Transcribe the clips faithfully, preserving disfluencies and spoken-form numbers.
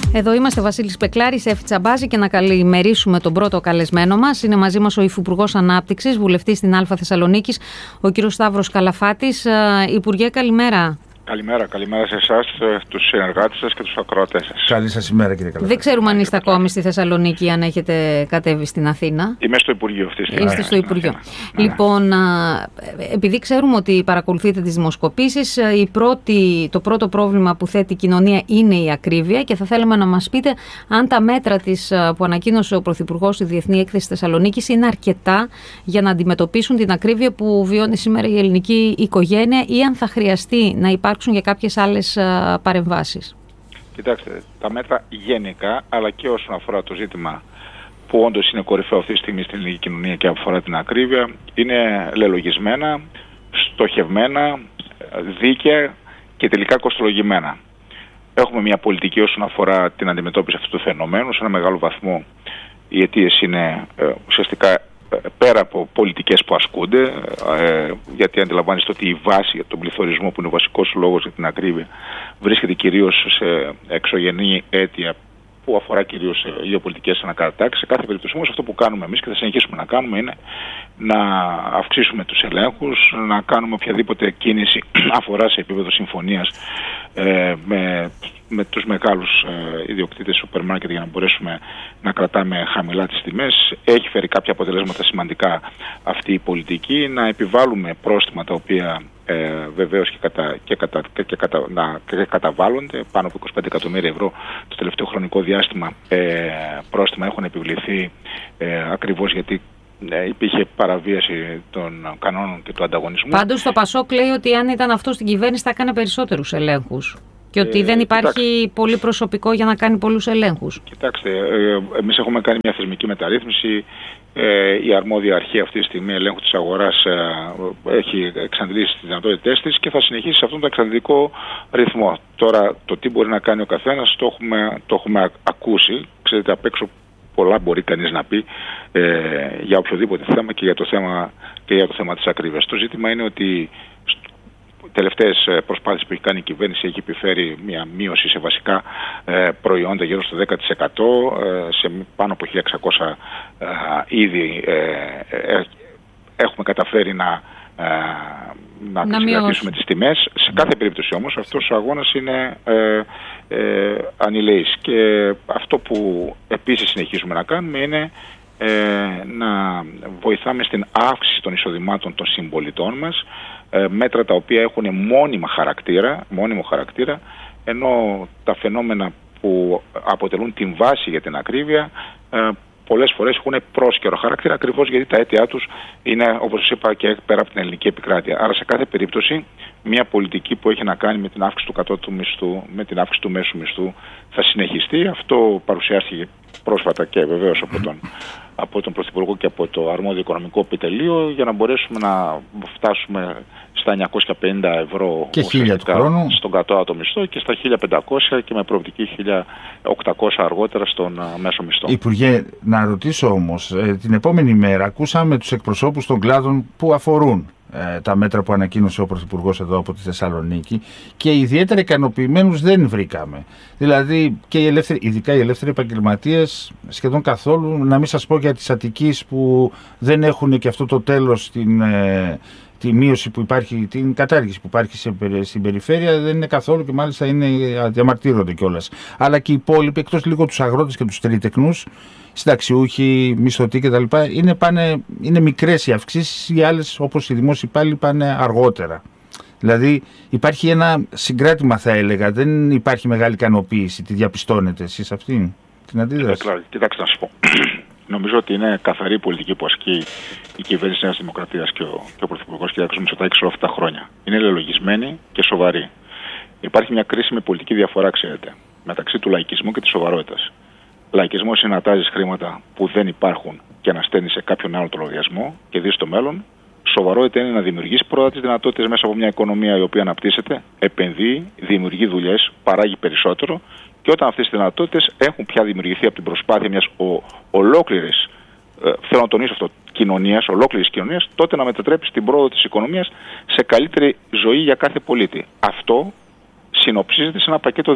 Εδώ είμαστε, Βασίλης Πεκλάρης, Εφη Τσαμπάζη, και να καλημερίσουμε τον πρώτο καλεσμένο μας. Είναι μαζί μας ο Υφυπουργός Ανάπτυξης, βουλευτής στην Α Θεσσαλονίκης, ο κύριος Σταύρος Καλαφάτης. Υπουργέ, καλημέρα. Καλημέρα, καλημέρα σε εσάς, τους συνεργάτες σας και τους ακροατές σας. Καλή σας ημέρα, κύριε Καλαφάτη. Δεν ξέρουμε αν είστε ακόμη στη Θεσσαλονίκη, αν έχετε κατέβει στην Αθήνα. Είμαι στο Υπουργείο αυτή τη στιγμή. Είστε στο Υπουργείο. Ναι, λοιπόν, ναι. επειδή ξέρουμε ότι παρακολουθείτε τις δημοσκοπήσεις, η πρώτη, το πρώτο πρόβλημα που θέτει η κοινωνία είναι η ακρίβεια, και θα θέλαμε να μας πείτε αν τα μέτρα της που ανακοίνωσε ο Πρωθυπουργός στη Διεθνή Έκθεση Θεσσαλονίκης είναι αρκετά για να αντιμετωπίσουν την ακρίβεια που βιώνει σήμερα η ελληνική οικογένεια, ή αν θα χρειαστεί να υπάρξουν για κάποιες άλλες παρεμβάσεις. Κοιτάξτε, τα μέτρα γενικά, αλλά και όσον αφορά το ζήτημα που όντως είναι κορυφαίο αυτή τη στιγμή στην ελληνική κοινωνία και αφορά την ακρίβεια, είναι λελογισμένα, στοχευμένα, δίκαια και τελικά κοστολογημένα. Έχουμε μια πολιτική όσον αφορά την αντιμετώπιση αυτού του φαινομένου. Σε ένα μεγάλο βαθμό οι αιτίες είναι ε, ουσιαστικά πέρα από πολιτικές που ασκούνται, ε, γιατί αντιλαμβάνεστε ότι η βάση για τον πληθωρισμό, που είναι ο βασικός λόγος για την ακρίβεια, βρίσκεται κυρίως σε εξωγενή αίτια που αφορά κυρίως γεωπολιτικές ανακατατάξεις. Σε κάθε περίπτωση όμως αυτό που κάνουμε εμείς και θα συνεχίσουμε να κάνουμε είναι να αυξήσουμε τους ελέγχους, να κάνουμε οποιαδήποτε κίνηση αφορά σε επίπεδο συμφωνίας ε, με, με τους μεγάλους ε, ιδιοκτήτες σούπερ μάρκετ, για να μπορέσουμε να κρατάμε χαμηλά τις τιμές. Έχει φέρει κάποια αποτελέσματα σημαντικά αυτή η πολιτική, να επιβάλλουμε πρόστιμα τα οποία Ε, βεβαίως και, κατα, και, κατα, και, και, κατα, να, και καταβάλλονται. Πάνω από είκοσι πέντε εκατομμύρια ευρώ το τελευταίο χρονικό διάστημα ε, πρόστιμα έχουν επιβληθεί ε, ακριβώς γιατί ε, υπήρχε παραβίαση των κανόνων και του ανταγωνισμού. Πάντως το Πασόκ λέει ότι αν ήταν αυτό στην κυβέρνηση θα έκανε περισσότερους ελέγχους και ότι ε, δεν υπάρχει κοιτάξτε, πολύ προσωπικό για να κάνει πολλούς ελέγχους. Κοιτάξτε, ε, εμείς έχουμε κάνει μια θεσμική μεταρρύθμιση. Ε, η αρμόδια αρχή αυτή τη στιγμή ελέγχου της αγοράς ε, έχει εξαντλήσει τις δυνατότητές της και θα συνεχίσει σε αυτόν τον εξαντλητικό ρυθμό. Τώρα, το τι μπορεί να κάνει ο καθένας το έχουμε, το έχουμε ακούσει. Ξέρετε, απ' έξω πολλά μπορεί κανείς να πει ε, για οποιοδήποτε θέμα και για το θέμα, και για το θέμα της ακρίβειας. Το ζήτημα είναι ότι τελευταίες προσπάθειες που έχει κάνει η κυβέρνηση έχει επιφέρει μια μείωση σε βασικά ε, προϊόντα γύρω στο δέκα τοις εκατό, ε, σε πάνω από χίλια εξακόσια ε, είδη ε, ε, έχουμε καταφέρει να, ε, να, να κρατήσουμε τις τιμές. Σε κάθε περίπτωση όμως αυτός ο αγώνας είναι ε, ε, ανηλαίης, και αυτό που επίσης συνεχίζουμε να κάνουμε είναι ε, να βοηθάμε στην αύξηση των εισοδημάτων των συμπολιτών μας, μέτρα τα οποία έχουν μόνιμα χαρακτήρα, μόνιμο χαρακτήρα, ενώ τα φαινόμενα που αποτελούν την βάση για την ακρίβεια πολλές φορές έχουν πρόσκαιρο χαρακτήρα, ακριβώς γιατί τα αίτια τους είναι, όπως σας είπα, και πέρα από την ελληνική επικράτεια. Άρα σε κάθε περίπτωση μια πολιτική που έχει να κάνει με την αύξηση του κατώτατου μισθού, με την αύξηση του μέσου μισθού θα συνεχιστεί. Αυτό παρουσιάστηκε πρόσφατα και βεβαίως από τον, από τον Πρωθυπουργό και από το αρμόδιο οικονομικό επιτελείο, για να μπορέσουμε να φτάσουμε στα εννιακόσια πενήντα ευρώ και χίλια του χρόνου στον κατώτατο μισθό και στα χίλια πεντακόσια και με προοπτική χίλια οκτακόσια αργότερα στον μέσο μισθό. Υπουργέ, να ρωτήσω όμως, ε, την επόμενη μέρα ακούσαμε τους εκπροσώπους των κλάδων που αφορούν ε, τα μέτρα που ανακοίνωσε ο Πρωθυπουργός εδώ από τη Θεσσαλονίκη, και ιδιαίτερα ικανοποιημένους δεν βρήκαμε. Δηλαδή, και οι ελεύθεροι, ειδικά οι ελεύθεροι επαγγελματίες σχεδόν καθόλου, να μην σας πω για τις Αττικής που δεν έχουν και αυτό το τέλος στην... Ε, τη μείωση που υπάρχει, την κατάργηση που υπάρχει σε, στην περιφέρεια δεν είναι καθόλου, και μάλιστα είναι, διαμαρτύρονται κιόλας. Αλλά και οι υπόλοιποι, εκτός λίγο τους αγρότες και τους τελετεχνούς, συνταξιούχοι, μισθωτοί κτλ. Είναι, πάνε, είναι μικρές οι αυξήσεις, οι άλλες όπως οι δημόσιοι υπάλληλοι πάνε αργότερα. Δηλαδή υπάρχει ένα συγκράτημα, θα έλεγα, δεν υπάρχει μεγάλη ικανοποίηση. Τη διαπιστώνετε εσείς αυτή την αντίδραση? Κοιτάξτε να σας πω. Νομίζω ότι είναι καθαρή η πολιτική που ασκεί η κυβέρνηση της Νέας Δημοκρατίας και ο, και ο Πρωθυπουργός κ. Μητσοτάκης όλα αυτά τα χρόνια. Είναι λελογισμένη και σοβαρή. Υπάρχει μια κρίσιμη πολιτική διαφορά, ξέρετε, μεταξύ του λαϊκισμού και της σοβαρότητας. Λαϊκισμός είναι να τάζεις χρήματα που δεν υπάρχουν και να στέλνεις σε κάποιον άλλο το λογαριασμό και δεις το μέλλον. Σοβαρότητα είναι να δημιουργήσει πρώτα τις δυνατότητες μέσα από μια οικονομία η οποία αναπτύσσεται, επενδύει, δημιουργεί δουλειές, παράγει περισσότερο. Και όταν αυτές οι δυνατότητες έχουν πια δημιουργηθεί από την προσπάθεια μιας ο, ολόκληρης, ε, θέλω να τονίσω αυτό, κοινωνίας, ολόκληρης κοινωνίας, τότε να μετατρέψει την πρόοδο της οικονομίας σε καλύτερη ζωή για κάθε πολίτη. Αυτό συνοψίζεται σε ένα πακέτο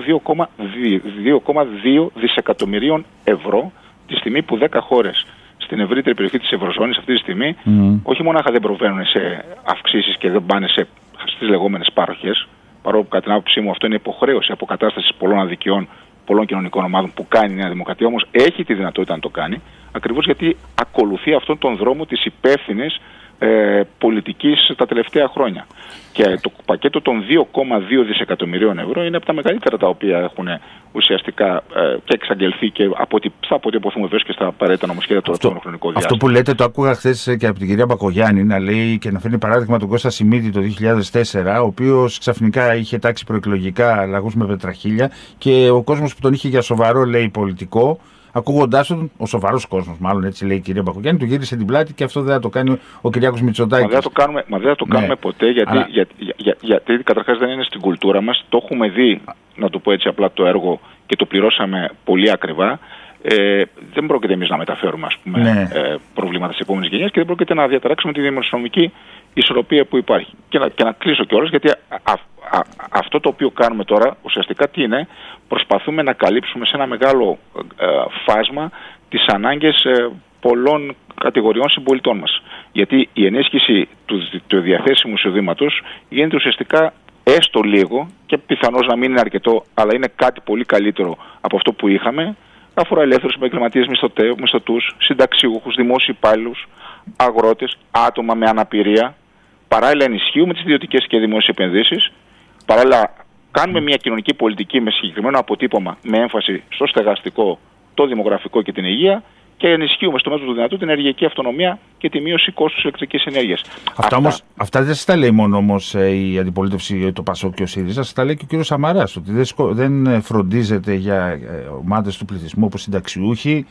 δύο κόμμα δύο δισεκατομμυρίων ευρώ, τη στιγμή που δέκα χώρες στην ευρύτερη περιοχή της Ευρωζώνης αυτή τη στιγμή mm. όχι μόνο δεν προβαίνουν σε αυξήσεις και δεν πάνε σε, στις λεγόμενες πάροχες, παρόλο που κατά την άποψή μου αυτό είναι υποχρέωση αποκατάστασης πολλών αδικιών, πολλών κοινωνικών ομάδων που κάνει η Νέα Δημοκρατία, όμως έχει τη δυνατότητα να το κάνει, ακριβώς γιατί ακολουθεί αυτόν τον δρόμο της υπεύθυνης ε, πολιτικής τα τελευταία χρόνια. Και το πακέτο των δύο κόμμα δύο δισεκατομμυρίων ευρώ είναι από τα μεγαλύτερα τα οποία έχουν ουσιαστικά ε, και εξαγγελθεί και από ό,τι θα αποτυπωθούν βέβαια και στα απαραίτητα νομοσχέδια του επόμενου χρονικού διάστημα. Αυτό που λέτε το άκουγα χθες και από την κυρία Μπακογιάννη να λέει και να φέρνει παράδειγμα τον Κώστα Σιμίδη το δύο χιλιάδες τέσσερα, ο οποίος ξαφνικά είχε τάξει προεκλογικά λαγούς με πετραχίλια και ο κόσμος που τον είχε για σοβαρό, λέει, πολιτικό. Ακούγοντάς τον, ο σοβαρός κόσμος, μάλλον έτσι λέει η κυρία Μπακογιάννη, του γύρισε την πλάτη και αυτό δεν θα το κάνει ο Κυριάκος Μητσοτάκης. Μα δεν θα το κάνουμε, μα δεν θα το ναι. κάνουμε ποτέ, γιατί, Αλλά... για, για, για, γιατί καταρχάς δεν είναι στην κουλτούρα μας. Το έχουμε δει, να το πω έτσι απλά, το έργο και το πληρώσαμε πολύ ακριβά. Ε, δεν πρόκειται εμείς να μεταφέρουμε, ας πούμε, ναι. ε, προβλήματα στις επόμενες γενιές και δεν πρόκειται να διαταράξουμε τη δημοσιονομική ισορροπία που υπάρχει. Και να, και να κλείσω κιόλας, γιατί α, α, α, αυτό το οποίο κάνουμε τώρα ουσιαστικά τι είναι, προσπαθούμε να καλύψουμε σε ένα μεγάλο ε, φάσμα τις ανάγκες ε, πολλών κατηγοριών συμπολιτών μας. Γιατί η ενίσχυση του, του διαθέσιμου εισοδήματος γίνεται ουσιαστικά έστω λίγο και πιθανώς να μην είναι αρκετό, αλλά είναι κάτι πολύ καλύτερο από αυτό που είχαμε. Αφορά ελεύθερους επαγγελματίες, μισθωτούς, συνταξιούχους, δημόσιους υπάλληλους, αγρότες, άτομα με αναπηρία. Παράλληλα ενισχύουμε τις ιδιωτικές και δημόσιες επενδύσεις. Παράλληλα κάνουμε μια κοινωνική πολιτική με συγκεκριμένο αποτύπωμα, με έμφαση στο στεγαστικό, το δημογραφικό και την υγεία. Και ενισχύουμε στο μέτρο του δυνατού την ενεργειακή αυτονομία και τη μείωση κόστους ηλεκτρικής ενέργειας. Αυτά, αυτά. Όμως, αυτά δεν σας τα λέει μόνο όμως η αντιπολίτευση, το ΠΑΣΟΚ και ο ΣΥΡΙΖΑ, σας τα λέει και ο κύριος Σαμαράς, ότι δεν φροντίζεται για ομάδες του πληθυσμού όπως συνταξιούχοι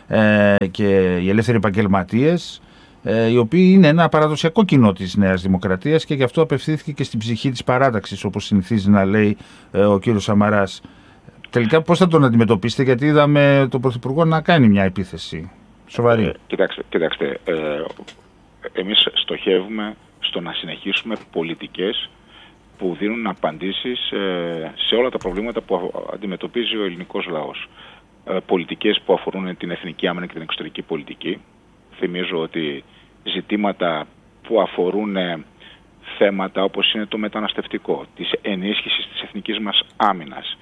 ε, και οι ελεύθεροι επαγγελματίες, ε, οι οποίοι είναι ένα παραδοσιακό κοινό της Νέας Δημοκρατίας και γι' αυτό απευθύνθηκε και στην ψυχή της παράταξης, όπως συνηθίζει να λέει ε, ο κύριος Σαμαράς. Τελικά πώς θα τον αντιμετωπίσετε, γιατί είδαμε τον Πρωθυπουργό να κάνει μια επίθεση σοβαρή. Ε, κοιτάξτε, κοιτάξτε ε, εμείς στοχεύουμε στο να συνεχίσουμε πολιτικές που δίνουν απαντήσεις ε, σε όλα τα προβλήματα που αντιμετωπίζει ο ελληνικός λαός. Ε, πολιτικές που αφορούν την εθνική άμυνα και την εξωτερική πολιτική. Θυμίζω ότι ζητήματα που αφορούν ε, θέματα όπως είναι το μεταναστευτικό, της ενίσχυσης της εθνικής μας άμυνας,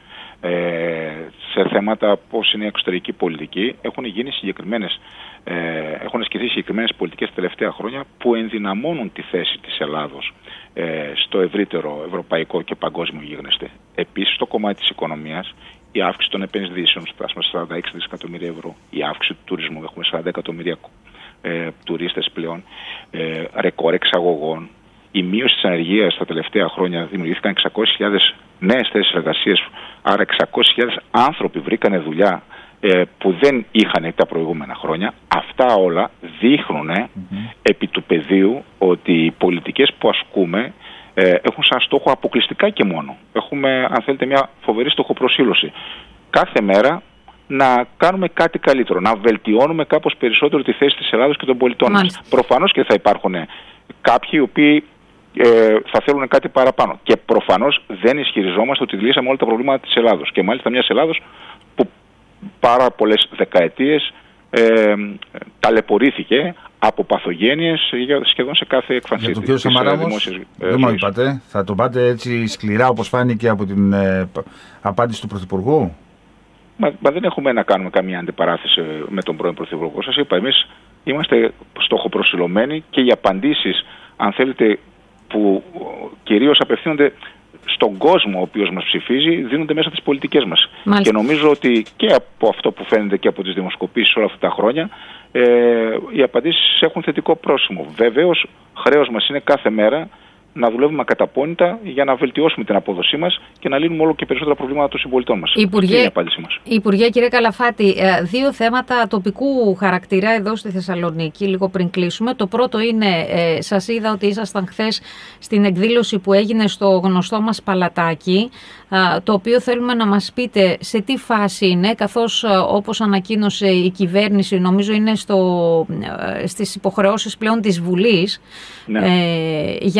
Ε, σε θέματα όπως είναι η εξωτερική πολιτική έχουν γίνει συγκεκριμένες, ε, έχουν ασκηθεί συγκεκριμένες πολιτικές τα τελευταία χρόνια που ενδυναμώνουν τη θέση της Ελλάδος ε, στο ευρύτερο ευρωπαϊκό και παγκόσμιο γίγνεσθε. Επίσης, στο κομμάτι της οικονομίας, η αύξηση των επενδύσεων, φτάσαμε σαράντα έξι δισεκατομμύρια ευρώ, η αύξηση του τουρισμού, έχουμε σαράντα εκατομμύρια ε, τουρίστες πλέον, ε, ρεκόρ εξαγωγών, η μείωση της ανεργίας τα τελευταία χρόνια, δημιουργήθηκαν εξακόσιες χιλιάδες νέες θέσεις εργασίας, άρα εξακόσιες χιλιάδες άνθρωποι βρήκανε δουλειά ε, που δεν είχαν τα προηγούμενα χρόνια. Αυτά όλα δείχνουν ε, mm-hmm. επί του πεδίου ότι οι πολιτικές που ασκούμε ε, έχουν σαν στόχο αποκλειστικά και μόνο. Έχουμε, αν θέλετε, μια φοβερή στοχοπροσήλωση. Κάθε μέρα να κάνουμε κάτι καλύτερο, να βελτιώνουμε κάπως περισσότερο τη θέση της Ελλάδος και των πολιτών μας. Προφανώς και θα υπάρχουν κάποιοι οι οποίοι Ε, θα θέλουν κάτι παραπάνω. Και προφανώς δεν ισχυριζόμαστε ότι λύσαμε όλα τα προβλήματα της Ελλάδος. Και μάλιστα μιας Ελλάδος που πάρα πολλές δεκαετίες ε, ταλαιπωρήθηκε από παθογένειες σχεδόν σε κάθε εκφανσή της. Για τον κύριο Σαμαρά όμως, δεν μου είπατε, θα το πάτε έτσι σκληρά όπως φάνηκε από την ε, απάντηση του Πρωθυπουργού? Μα, μα δεν έχουμε να κάνουμε καμία αντιπαράθεση με τον πρώην Πρωθυπουργό. Σας είπα, εμείς είμαστε στοχοπροσιλωμένοι και οι απαντήσεις, αν θέλετε, που κυρίως απευθύνονται στον κόσμο ο οποίος μας ψηφίζει, δίνονται μέσα στις πολιτικές μας. Μάλιστα. Και νομίζω ότι και από αυτό που φαίνεται και από τις δημοσκοπήσεις όλα αυτά τα χρόνια, ε, οι απαντήσεις έχουν θετικό πρόσημο. Βεβαίως, χρέος μας είναι κάθε μέρα να δουλεύουμε ακαταπώνητα για να βελτιώσουμε την απόδοσή μας και να λύνουμε όλο και περισσότερα προβλήματα των συμπολιτών μας. Υπουργέ, είναι η απάντησή μας. Υπουργέ, κύριε Καλαφάτη, δύο θέματα τοπικού χαρακτήρα εδώ στη Θεσσαλονίκη, λίγο πριν κλείσουμε. Το πρώτο είναι, ε, σας είδα ότι ήσασταν χθες στην εκδήλωση που έγινε στο γνωστό μας Παλατάκι, ε, το οποίο θέλουμε να μας πείτε σε τι φάση είναι, καθώς ε, όπως ανακοίνωσε η κυβέρνηση, νομίζω είναι στο, ε, στις υποχρεώσεις πλέον της Βουλής, ναι. ε, για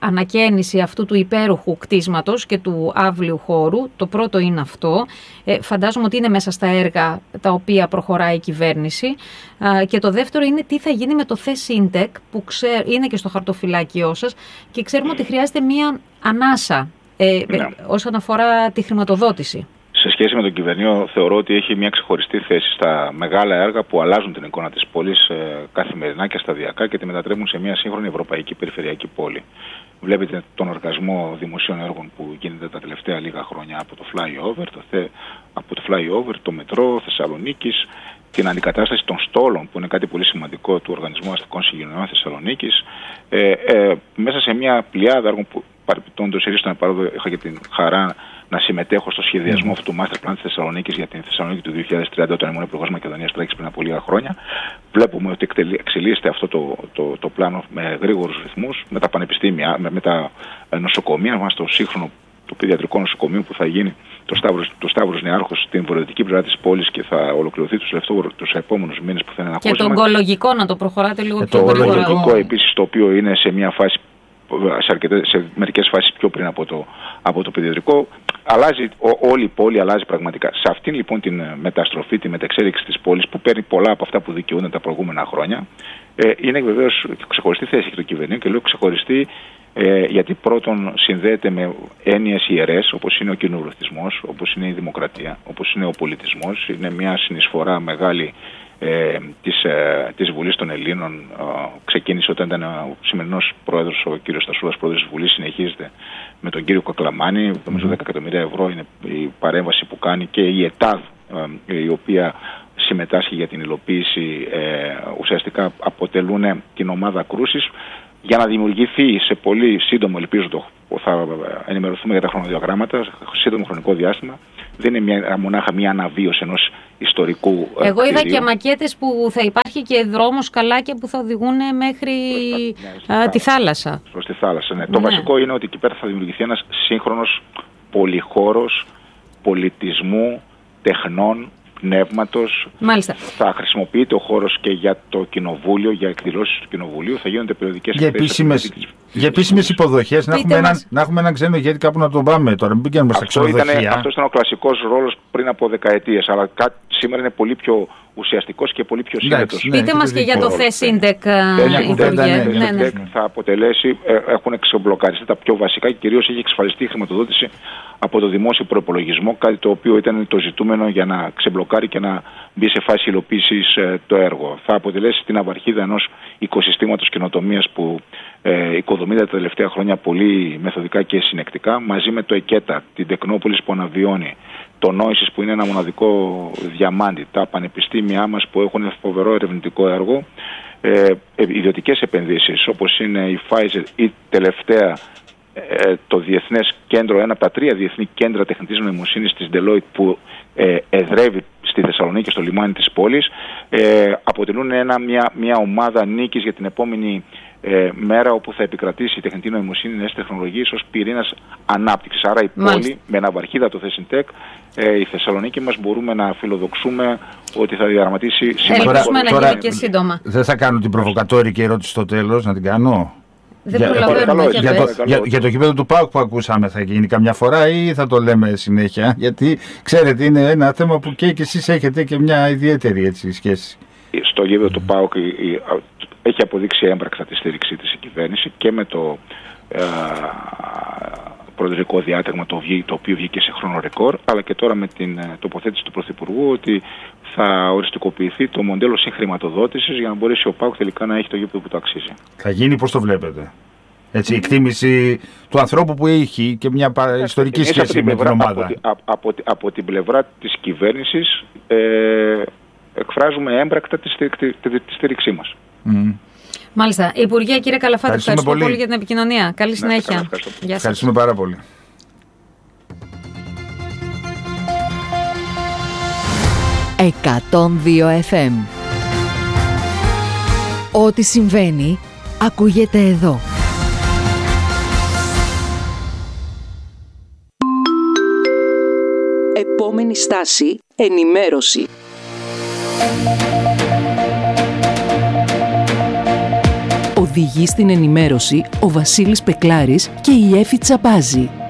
ανακαίνιση αυτού του υπέροχου κτίσματος και του άβλιου χώρου. Το πρώτο είναι αυτό. Ε, φαντάζομαι ότι είναι μέσα στα έργα τα οποία προχωράει η κυβέρνηση. Ε, και το δεύτερο είναι τι θα γίνει με το ΘΕΣΥΝΤΕΚ που ξέ, είναι και στο χαρτοφυλάκιό σας και ξέρουμε ότι χρειάζεται μία ανάσα ε, ναι. ε, όσον αφορά τη χρηματοδότηση. Σε σχέση με τον κυβερνήο, θεωρώ ότι έχει μια ξεχωριστή θέση στα μεγάλα έργα που αλλάζουν την εικόνα της πόλης ε, καθημερινά και σταδιακά και τη μετατρέπουν σε μια σύγχρονη ευρωπαϊκή περιφερειακή πόλη. Βλέπετε τον οργασμό δημοσίων έργων που γίνεται τα τελευταία λίγα χρόνια από το flyover, το, θε, από το, flyover, το μετρό Θεσσαλονίκης, την αντικατάσταση των στόλων που είναι κάτι πολύ σημαντικό του Οργανισμού Αστικών Συγκοινωνιών Θεσσαλονίκης, ε, ε, μέσα σε μια πλειάδα έργων που παρεπιπτόντως στον επαρόδο είχα και την χαρά να συμμετέχω στο σχεδιασμό αυτού του Master Plan της Θεσσαλονίκης για την Θεσσαλονίκη του δύο χιλιάδες τριάντα, όταν ήμουν υπουργός Μακεδονίας Τράκης πριν από λίγα χρόνια. Βλέπουμε ότι εξελίσσεται αυτό το, το, το πλάνο με γρήγορους ρυθμούς, με τα πανεπιστήμια, με, με τα νοσοκομεία, με το σύγχρονο το παιδιατρικό νοσοκομείο που θα γίνει το Σταύρος, το Σταύρος Νεάρχος στην βορειοδυτική πλευρά της πόλης και θα ολοκληρωθεί τους, τους επόμενους μήνες που θα είναι ένα και κόσμο. Και το ογκολογικό να το προχωράτε λίγο πιο γρήγορα. Το ογκολογικό επίσης, το οποίο είναι σε μια φάση, σε, αρκετές, σε μερικές φάσεις πιο πριν από το, από το παιδιατρικό. Αλλάζει, ό, όλη η πόλη αλλάζει πραγματικά. Σε αυτήν λοιπόν την μεταστροφή, τη μεταξέλιξη της πόλης που παίρνει πολλά από αυτά που δικαιούνται τα προηγούμενα χρόνια, ε, είναι βεβαίως ξεχωριστή θέση και το κυβερνήριο, και λέω ξεχωριστή ε, γιατί πρώτον συνδέεται με έννοιες ιερές όπως είναι ο κοινοβουλευτισμός, όπως είναι η δημοκρατία, όπως είναι ο πολιτισμός. Είναι μια συνεισφορά μεγάλη Ε, της, ε, της Βουλής των Ελλήνων. Ε, ξεκίνησε όταν ήταν ο σημερινός πρόεδρος, ο κύριος Στασούλας, πρόεδρος της Βουλής, συνεχίζεται με τον κύριο Κακλαμάνη. Νομίζω δέκα εκατομμύρια ευρώ είναι η παρέμβαση που κάνει, και η ΕΤΑΔ, ε, η οποία συμμετάσχει για την υλοποίηση, ε, ουσιαστικά αποτελούν την ομάδα κρούσης για να δημιουργηθεί σε πολύ σύντομο, ελπίζω το, θα ενημερωθούμε για τα χρονοδιαγράμματα, σύντομο χρονικό διάστημα. Δεν είναι μια, μονάχα μια αναβίωση ενός ιστορικού. Εγώ είδα κτηρίου. Και μακέτες που θα υπάρχει και δρόμος, καλάκια που θα οδηγούν μέχρι ναι, α, τη θάλασσα. Προς τη θάλασσα, ναι. Ναι. Το βασικό είναι ότι εκεί πέρα θα δημιουργηθεί ένας σύγχρονος πολυχώρος πολιτισμού, τεχνών, πνεύματος. Μάλιστα. Θα χρησιμοποιείται ο χώρος και για το κοινοβούλιο, για εκδηλώσεις του κοινοβουλίου. Θα γίνονται περιοδικές για επίσημες, για επίσημες υποδοχές. Να έχουμε, έναν, να έχουμε έναν ξένο ηγέτη κάπου να τον πάμε τώρα. Μην πηγαίνουμε στα ξενοδοχεία. Αυτό ήταν ο κλασικός ρόλος πριν από δεκαετίες. Αλλά κά, σήμερα είναι πολύ πιο ουσιαστικός και πολύ πιο σύνδετος. Ναι, πείτε μας και για το ΘΕΣΥΝΤΕΚ. Θα αποτελέσει, έχουν εξομπλοκαριστεί τα πιο βασικά και κυρίως έχει εξασφαλιστεί η χρηματοδότηση από το δημόσιο προπολογισμό, κάτι το οποίο ήταν το ζητούμενο για να ξεμπλοκάρει και να μπει σε φάση υλοποίησης ε, το έργο. Θα αποτελέσει την απαρχίδα ενός οικοσυστήματος καινοτομίας που ε, οικοδομείται τα τελευταία χρόνια πολύ μεθοδικά και συνεκτικά, μαζί με το ΕΚΕΤΑ, την Τεκνόπολης που αναβιώνει, το Νόησης που είναι ένα μοναδικό διαμάντι, τα πανεπιστήμια μας που έχουν φοβερό ερευνητικό έργο, ε, ιδιωτικές επενδύσεις όπως είναι η Pfizer ή τελευταία το Διεθνές Κέντρο, ένα από τα τρία διεθνή κέντρα τεχνητής νοημοσύνης της Deloitte που ε, εδρεύει στη Θεσσαλονίκη και στο λιμάνι της πόλης, ε, αποτελούν ένα, μια, μια ομάδα νίκης για την επόμενη ε, μέρα, όπου θα επικρατήσει η τεχνητή νοημοσύνη, νέες τεχνολογίες ως πυρήνας ανάπτυξης. Άρα η πόλη, Μάλιστα. με ναυαρχίδα το ΘΕΣΥΝΤΕΚ, ε, η Θεσσαλονίκη μας, μπορούμε να φιλοδοξούμε ότι θα διαδραματίσει σημαντικό ρόλο. Ελπίζουμε να γίνει και σύντομα. Δεν θα κάνω την προβοκατόρικη ερώτηση στο τέλος, να την κάνω. Δεν για, για, για, το, για, για το γήπεδο του ΠΑΟΚ που ακούσαμε, θα γίνει καμιά φορά ή θα το λέμε συνέχεια? Γιατί ξέρετε, είναι ένα θέμα που και, και εσείς έχετε και μια ιδιαίτερη έτσι, σχέση. Στο γήπεδο του ΠΑΟΚ έχει αποδείξει έμπρακτα τη στήριξή της η κυβέρνηση και με το ε, προεδρικό διάταγμα το, το οποίο βγήκε σε χρόνο ρεκόρ, αλλά και τώρα με την τοποθέτηση του Πρωθυπουργού ότι θα οριστικοποιηθεί το μοντέλο συγχρηματοδότησης για να μπορέσει ο ΠΑΟΚ τελικά να έχει το γήπεδο που το αξίζει. Θα γίνει, πώς το βλέπετε? Έτσι, η εκτίμηση του ανθρώπου που έχει και μια παρα... ιστορική σχέση με την πλευρά, ομάδα. Από, από, από, από την πλευρά της κυβέρνησης ε, εκφράζουμε έμπρακτα τη, τη, τη, τη, τη στήριξή μας. Mm. Μάλιστα. Υπουργέ, κύριε Καλαφάτη, ευχαριστούμε πολύ. πολύ για την επικοινωνία. Καλή συνέχεια. Ναι, ευχαριστώ. Γεια σας. Ευχαριστούμε πάρα πολύ. εκατόν δύο εφ εμ. Ό,τι συμβαίνει ακούγεται εδώ. Επόμενη στάση, ενημέρωση. Ο Οδηγεί στην ενημέρωση ο Βασίλης Πεκλάρης και η Έφη Τσαπάζη.